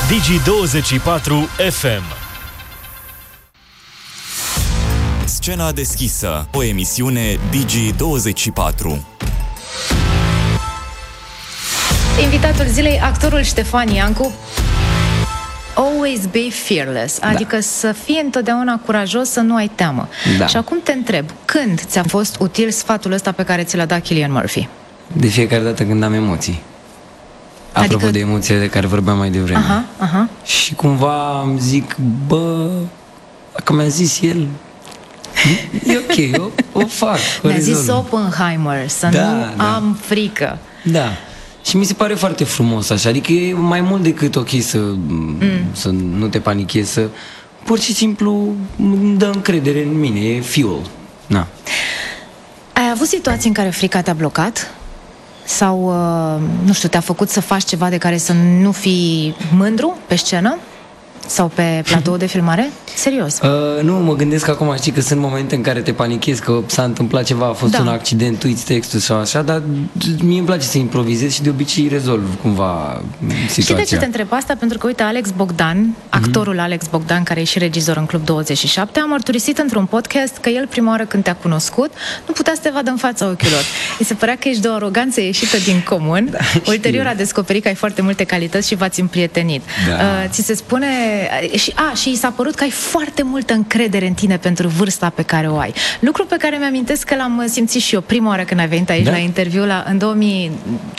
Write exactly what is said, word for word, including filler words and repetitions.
Digi douăzeci și patru F M. Scena deschisă, o emisiune Digi douăzeci și patru. Invitatul zilei, actorul Ștefan Iancu. Always be fearless, adică da. Să fii întotdeauna curajos, să nu ai teamă. Da. Și acum te întreb, când ți-a fost util sfatul ăsta pe care ți l-a dat Cillian Murphy? De fiecare dată când am emoții. Apropo adică... de emoțiile de care vorbeam mai devreme. Aha, aha. Și cumva îmi zic, bă, dacă mi-a zis el, e ok, eu o fac. Mi-a zis Oppenheimer, să da, nu da. am frică. Da. Și mi se pare foarte frumos așa, adică e mai mult decât ok să, mm. să nu te panichezi, să pur și simplu îmi dă încredere în mine, e fuel. Na. Ai avut situații în care frica te-a blocat? Sau, nu știu, te-a făcut să faci ceva de care să nu fii mândru pe scenă? Sau pe platou de filmare? Serios? Uh, nu, mă gândesc acum, știi că sunt momente în care te panichezi, că s-a întâmplat ceva, a fost da. un accident, uiți textul sau așa, dar mie îmi place să improvizez și de obicei rezolv cumva situația. Știi de ce te întreb asta? Pentru că, uite, Alex Bogdan, actorul mm-hmm. Alex Bogdan, care e și regizor în Club douăzeci și șapte, a mărturisit într-un podcast că el prima oară când te-a cunoscut nu putea să te vadă în fața ochilor. Îi se părea că ești de o aroganță ieșită din comun. Da, ulterior a descoperit că ai foarte multe calități și v-ați împrietenit. Da. Uh, ți se spune... Și, a, și i s-a părut că ai foarte multă încredere în tine pentru vârsta pe care o ai. Lucru pe care mi-amintesc că l-am simțit și eu prima oară când ai venit aici da? la interviu la, în două mii